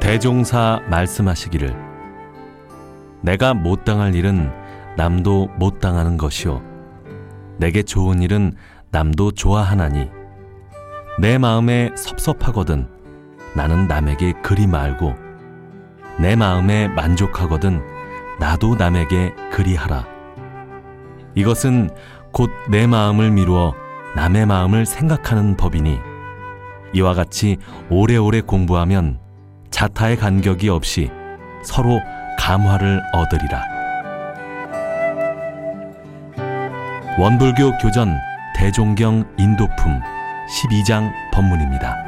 대종사 말씀하시기를 내가 못 당할 일은 남도 못 당하는 것이요 내게 좋은 일은 남도 좋아하나니 내 마음에 섭섭하거든 나는 남에게 그리 말고 내 마음에 만족하거든 나도 남에게 그리하라. 이것은 곧 내 마음을 미루어 남의 마음을 생각하는 법이니 이와 같이 오래오래 공부하면 자타의 간격이 없이 서로 감화를 얻으리라. 원불교 교전 대종경 인도품 12장 법문입니다.